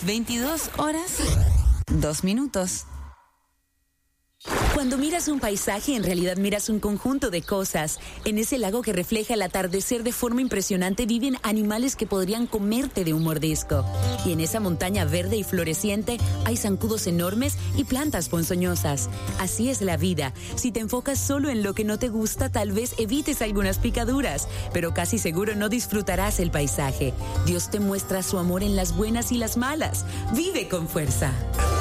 22 horas, 2 minutos. Cuando miras un paisaje, en realidad miras un conjunto de cosas. En ese lago que refleja el atardecer de forma impresionante viven animales que podrían comerte de un mordisco. Y en esa montaña verde y floreciente hay zancudos enormes y plantas ponzoñosas. Así es la vida. Si te enfocas solo en lo que no te gusta, tal vez evites algunas picaduras, pero casi seguro no disfrutarás el paisaje. Dios te muestra su amor en las buenas y las malas. Vive con fuerza.